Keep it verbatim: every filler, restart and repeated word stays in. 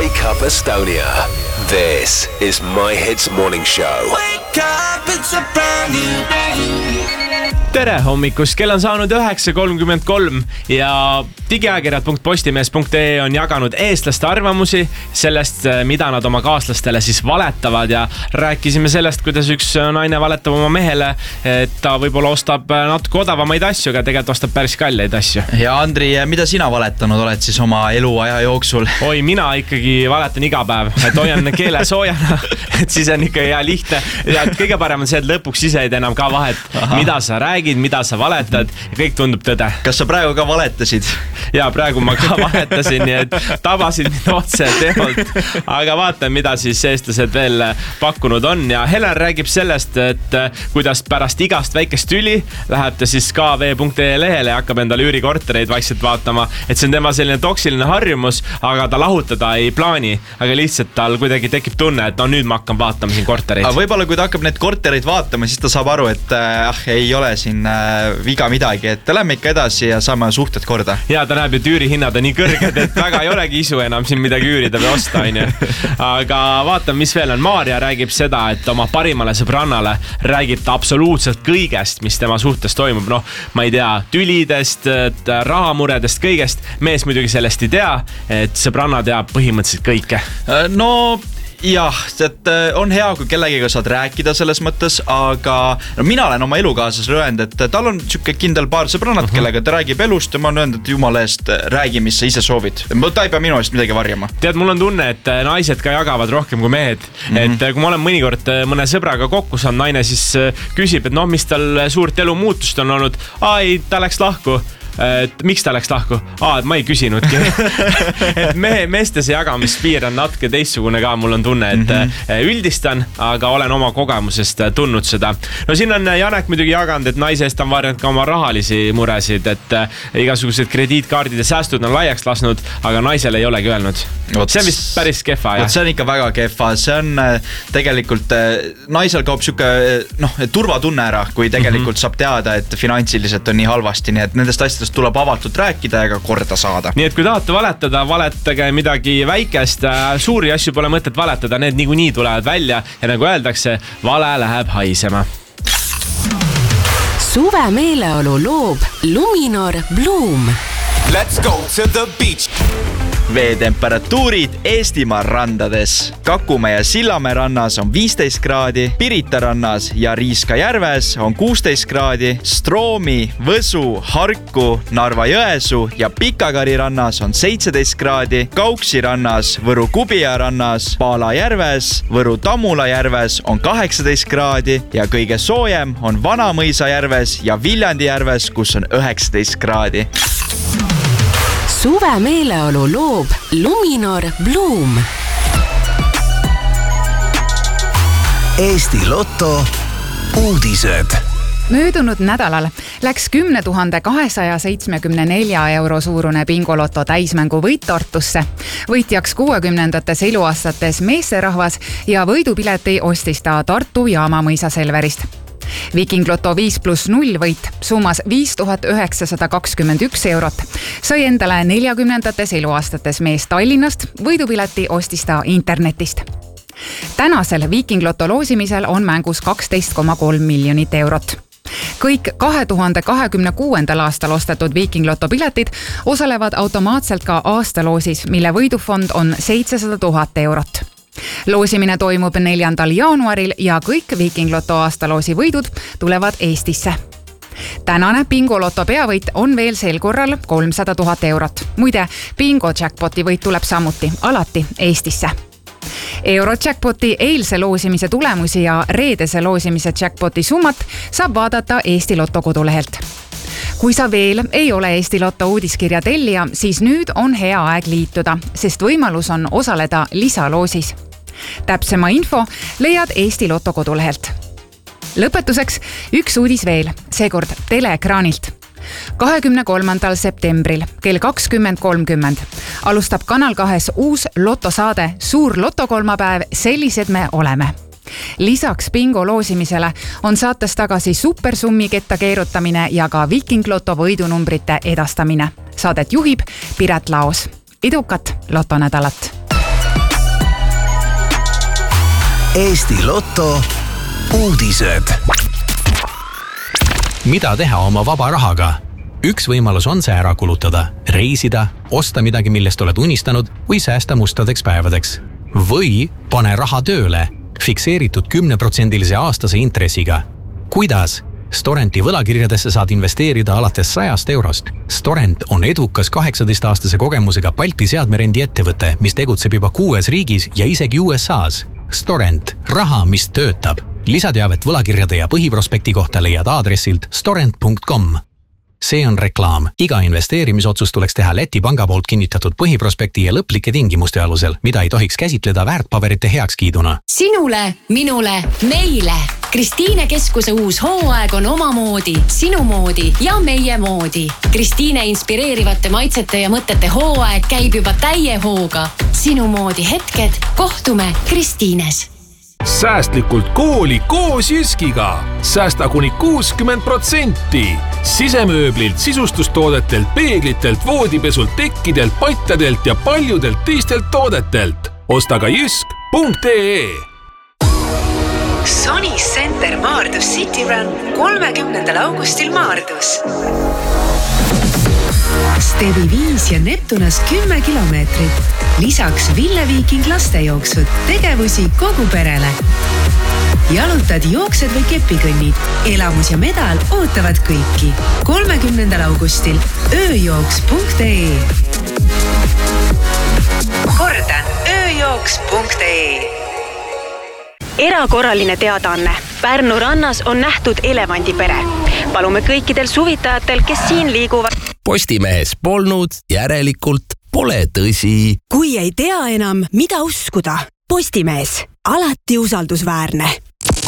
Wake Up Estonia. This is My Hits Morning Show. Wake up, it's a brand new day. Tere hommikust, kell on saanud üheksa kolmkümmend kolm ja digiajakirjad punkt postimees punkt ee on jaganud eestlaste arvamusi sellest, mida nad oma kaaslastele siis valetavad ja rääkisime sellest, kuidas üks naine valetab oma mehele, et ta võib-olla ostab natuke odavamaid asju, aga tegelikult ostab päris kalleid asju. Ja Andri, mida sina valetanud oled siis oma eluaja jooksul? Oi, mina ikkagi valetan iga päev, et hoian keele soojana, et siis on ikka hea lihtne ja kõige parem on see, et lõpuks ise ei tee enam ka vahet, Aha. mida sa räägid, mida sa valetad ja kõik tundub tõde. Kas sa praegu ka valetasid? Ja praegu ma ka valetasin, nii et tabasin mind otse teolt. Aga vaatan, mida siis eestlased veel pakkunud on. Ja Helen räägib sellest, et kuidas pärast igast väikest tüli läheb ta siis ka vee punkt ee lehele ja hakkab endale üürikortereid vaikselt vaatama. Et see on tema selline toksiline harjumus, aga ta lahutada ei plaani. Aga lihtsalt tal kuidagi tekib tunne, et no nüüd ma hakkan vaatama siin kortereid. Aga võib-olla kui ta hakkab need kortereid vaatama, siis ta saab aru, et ah, ei ole siin viga midagi, et lähme ikka edasi ja saame suhted korda. Ja ta näeb, et üürihinnad on nii kõrged, et väga ei olegi isu enam siin midagi üürida või osta, on ju. Aga vaatan, mis veel on. Maarja räägib seda, et oma parimale sõbrannale räägib ta absoluutselt kõigest, mis tema suhtes toimub. Noh, ma ei tea, tülidest, rahamuredest, kõigest. Mees muidugi sellest ei tea, et sõbranna teab põhimõtteliselt kõike. No jah, et on hea, kui kellegiga saad rääkida selles mõttes, aga no, mina olen oma elukaaslasele öelnud, et tal on siuke kindel paar sõbrannat, uh-huh. kellega ta räägib elust ja ma olen öelnud, et jumala eest räägi, mis sa ise soovid. Ta ei pea minu eest midagi varjama. Tead, mul on tunne, et naised ka jagavad rohkem kui mehed. Mm-hmm. Et kui ma olen mõnikord mõne sõbraga kokku saanud, naine siis küsib, et noh, mis tal suurt elu muutust on olnud. Ai, ta läks lahku. Et miks ta läks lahku? Aa, et ma ei küsinudki. Et mehe, meeste see jagamispiir on natuke teistsugune ka, mul on tunne, et mm-hmm. üldistan, aga olen oma kogemusest tundnud seda. No siin on Janek muidugi jaganud, et naise eest on varjanud ka oma rahalisi muresid, et igasugused krediitkaardid ja säästud on laiaks lasnud, aga naisele ei olegi öelnud. Oot, see on vist päris kehva, jah? See on ikka väga kehva. See on tegelikult, naisel kaob siuke noh, turvatunne ära, kui tegelikult mm-hmm. saab teada, et finantsiliselt on nii halvasti, nii et nendest asjadest tuleb avatult rääkida ja ka korda saada. Nii et kui tahate valetada, valetage midagi väikest, suuri asju pole mõtet valetada, need niikuinii tulevad välja ja nagu öeldakse, vale läheb haisema. Suve meeleolu loob Luminor Bloom. Let's go to the beach. Veetemperatuurid Eestimaa randades. Kakumäe ja Sillamäe rannas on viisteist kraadi, Pirita rannas ja Riiska järves on kuusteist kraadi, Stroomi, Võsu, Harku, Narva Jõesuu ja Pikakari rannas on seitseteist kraadi, Kauksi rannas, Võru Kubija rannas, Paala järves, Võru Tamula järves on kaheksateist kraadi ja kõige soojem on Vanamõisa järves ja Viljandi järves, kus on üheksateist kraadi. Suve meeleolu loob Luminor Bloom. Eesti Lotto uudised. Möödunud nädalal läks kümne tuhande kahesaja seitsmekümne euro suurune Bingoloto täismängu võit Tartusse. Võitjaks kuuekümnendates eluaastates meesterahvas ja võidupileti ostis ta Tartu Jaamamõisa Selverist. Viking Loto viis pluss null võit summas viis tuhat üheksasada kakskümmend üks eurot. Sai endale neljakümnendates eluaastates mees Tallinnast, võidupileti ostis ta internetist. Tänasel Viking Loto loosimisel on mängus kaksteist koma kolm miljonit eurot. Kõik kahe tuhande kahekümne kuuendal aastal ostetud Viking Loto piletid osalevad automaatselt ka aastaloosis, mille võidufond on seitsesada tuhat eurot. Loosimine toimub neljandal jaanuaril ja kõik Viking Loto aastaloosi võidud tulevad Eestisse. Tänane Bingo Loto peavõit on veel sel korral kolmsada tuhat eurot. Muide, Bingo Jackpoti võit tuleb samuti alati Eestisse. Eurojackpoti eilse loosimise tulemusi ja reedese loosimise jackpoti summat saab vaadata Eesti Lotto kodulehelt. Kui sa veel ei ole Eesti Lotto uudiskirja tellija, siis nüüd on hea aeg liituda, sest võimalus on osaleda lisaloosis. Täpsema info leiad Eesti Lotto kodulehelt. Lõpetuseks üks uudis veel, seekord teleekraanilt. kahekümne kolmandal septembril kell kakskümmend kolmkümmend alustab Kanal kahes uus lotosaade Suur lotokolmapäev, sellised me oleme. Lisaks bingo loosimisele on saates tagasi supersummi ketta keerutamine ja ka Viking Loto võidunumbrite edastamine. Saadet juhib Piret Laos. Edukat lotonädalat! Eesti Lotto uudised. Mida teha oma vaba rahaga? Üks võimalus on see ära kulutada, reisida, osta midagi, millest oled unistanud või säästa mustadeks päevadeks. Või pane raha tööle, fikseeritud kümneprotsendilise aastase intressiga. Kuidas? Storenti võlakirjadesse saad investeerida alates sajast eurost. Storent on edukas kaheksateist-aastase kogemusega Balti seadmerendi ettevõte, mis tegutseb juba kuues riigis ja isegi U S A's. Storent, raha, mis töötab. Lisateavet võlakirjade ja põhiprospekti kohta leiad aadressilt storent punkt com. See on reklaam. Iga investeerimisotsus tuleks teha Läti panga poolt kinnitatud põhiprospekti ja lõplike tingimuste alusel, mida ei tohiks käsitleda väärtpaberite heakskiiduna. Sinule, minule, meile. Kristiine Keskuse uus hooaeg on omamoodi, sinu moodi ja meie moodi. Kristiine inspireerivate maitsete ja mõtete hooaeg käib juba täie hooga. Sinu moodi hetked, kohtume Kristiines. Säästlikult kooli koos Jyskiga. Säästa kuni kuuskümmend protsenti. Sisemööblilt, sisustustoodetelt, peeglitelt, voodipesult, tekkidelt, patjadelt ja paljudelt teistelt toodetelt. Osta ka jysk punkt ee. Sony Center Maardus City Run kolmekümnendal augustil Maardus. Stevi viis ja Neptunas kümme kilomeetrit. Lisaks Ville Viiking lastejooksud, tegevusi kogu perele. Jalutad, jooksed või kepikõnnid. Elamus ja medal ootavad kõiki. kolmekümnendal augustil ööjooks punkt ee. Kordan, ööjooks punkt ee. Erakorraline teadaanne. Pärnu rannas on nähtud elevandipere. Palume kõikidel suvitajatel, kes siin liiguvad. Postimehes polnud, järelikult pole tõsi. Kui ei tea enam, mida uskuda. Postimees. Alati usaldusväärne.